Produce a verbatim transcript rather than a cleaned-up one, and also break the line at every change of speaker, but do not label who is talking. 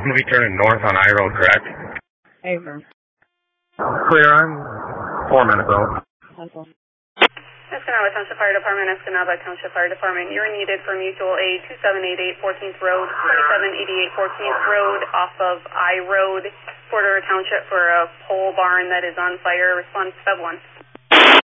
going to be turning north on I Road, correct?
Over.
Clear, I'm four minutes out.
Pencil.
Escanaba Township Fire Department, Escanaba Township Fire Department. You're needed for mutual aid, two seven eight eight fourteenth Road, twenty-seven eighty-eight fourteenth Road, off of I Road, Porter Township, for a pole barn that is on fire. Response, Feb one.